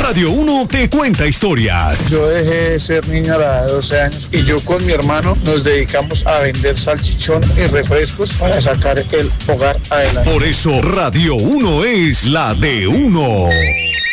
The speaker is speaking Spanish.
Radio 1 te cuenta historias. Yo dejé de ser niño a la edad de 12 años y yo con mi hermano nos dedicamos a vender salchichón y refrescos para sacar el hogar adelante. Por eso Radio 1 es la de uno.